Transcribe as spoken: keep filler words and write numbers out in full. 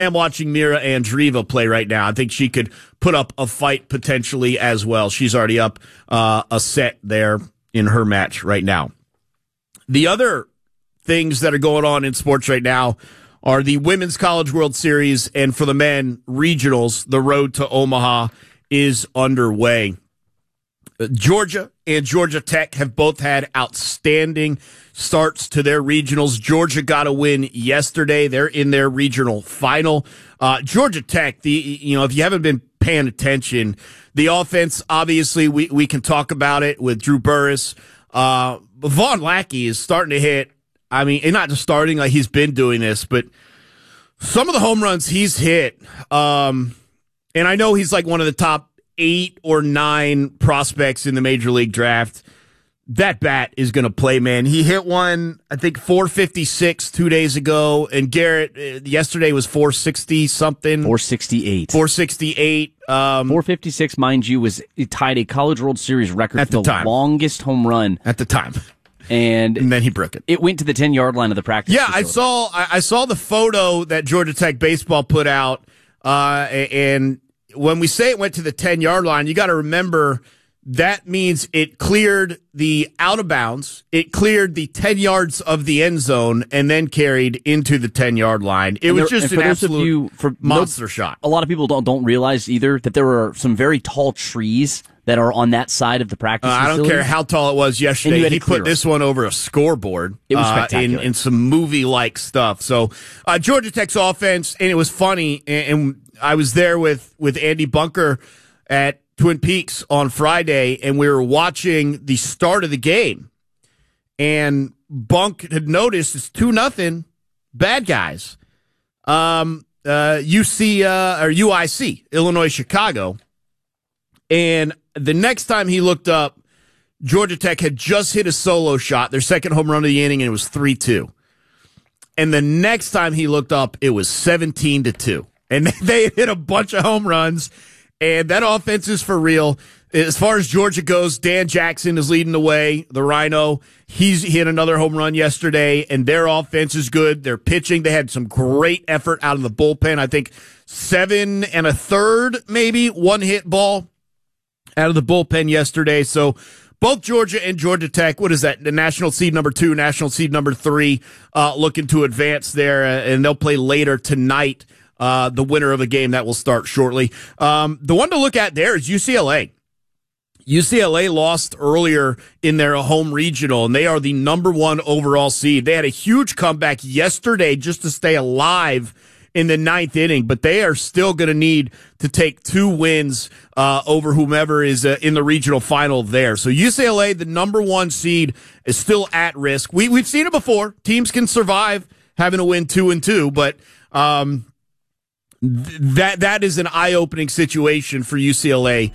am watching Mira Andreeva play right now. I think she could put up a fight potentially as well. She's already up uh, a set there in her match right now. The other things that are going on in sports right now are the Women's College World Series, and for the men, regionals. The road to Omaha is underway. Georgia and Georgia Tech have both had outstanding starts to their regionals. Georgia got a win yesterday. They're in their regional final. Uh, Georgia Tech, the you know, if you haven't been paying attention, the offense, obviously, we, we can talk about it with Drew Burris. Uh, Vaughn Lackey is starting to hit. I mean, and not just starting, like he's been doing this, but some of the home runs he's hit, um, and I know he's like one of the top eight or nine prospects in the Major League draft. That bat is going to play, man. He hit one, I think, four fifty-six two days ago, and Garrett, uh, yesterday was four sixty something. four sixty-eight. four sixty-eight. Um, four fifty-six, mind you, was it tied a College World Series record at for the, the time. longest home run. At the time. And, and then he broke it. It went to the ten-yard line of the practice Yeah, facility. I saw I, I saw the photo that Georgia Tech baseball put out, uh, and when we say it went to the ten-yard line, you got to remember that means it cleared the out of bounds, it cleared the ten yards of the end zone, and then carried into the ten-yard line. It and was there, just an an absolute you, for monster no, shot. A lot of people don't don't realize either that there were some very tall trees that are on that side of the practice uh, I don't facility. care how tall it was yesterday. He put them. this one over a scoreboard. It was uh, spectacular. in, in some movie-like stuff. So uh, Georgia Tech's offense, and it was funny, and, and I was there with, with Andy Bunker at Twin Peaks on Friday, and we were watching the start of the game, and Bunk had noticed it's two nothing bad guys. Um, uh, U C uh, or U I C, Illinois Chicago, and the next time he looked up, Georgia Tech had just hit a solo shot, their second home run of the inning, and it was three two. And the next time he looked up, it was seventeen to two. And they hit a bunch of home runs, and that offense is for real. As far as Georgia goes, Dan Jackson is leading the way, the Rhino. He's hit another home run yesterday, and their offense is good. They're pitching. They had some great effort out of the bullpen. I think seven and a third, maybe, one hit ball out of the bullpen yesterday. So both Georgia and Georgia Tech, what is that, the national seed number two, national seed number three, uh, looking to advance there, uh, and they'll play later tonight, uh, the winner of a game that will start shortly. Um, the one to look at there is U C L A. U C L A lost earlier in their home regional, and they are the number one overall seed. They had a huge comeback yesterday just to stay alive in the ninth inning, but they are still going to need to take two wins uh, over whomever is uh, in the regional final there. So U C L A, the number one seed, is still at risk. We, we've seen it before. Teams can survive having to win two and two, but um, th- that that is an eye-opening situation for U C L A